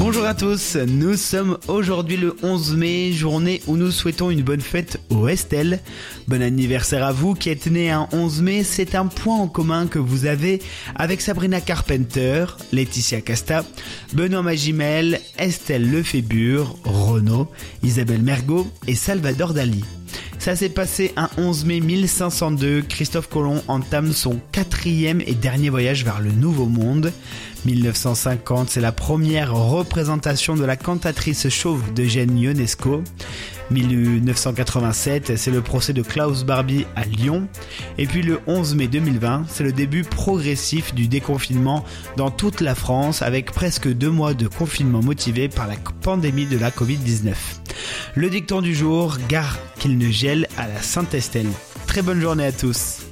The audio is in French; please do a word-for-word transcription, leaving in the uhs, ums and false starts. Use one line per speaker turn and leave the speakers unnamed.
Bonjour à tous, nous sommes aujourd'hui le onze mai, journée où nous souhaitons une bonne fête aux Estelle. Bon anniversaire à vous qui êtes nés un onze mai, c'est un point en commun que vous avez avec Sabrina Carpenter, Laetitia Casta, Benoît Magimel, Estelle Lefébure, Renaud, Isabelle Mergot et Salvador Dali. Ça s'est passé un onze mai mille cinq cent deux, Christophe Colomb entame son quatrième et dernier voyage vers le Nouveau Monde. mille neuf cent cinquante, c'est la première représentation de la cantatrice chauve d'Eugène Ionesco. mille neuf cent quatre-vingt-sept, c'est le procès de Klaus Barbie à Lyon. Et puis le onze mai deux mille vingt, c'est le début progressif du déconfinement dans toute la France avec presque deux mois de confinement motivé par la pandémie de la covid dix-neuf. Le dicton du jour, gare qu'il ne gèle à la Sainte-Estelle. Très bonne journée à tous.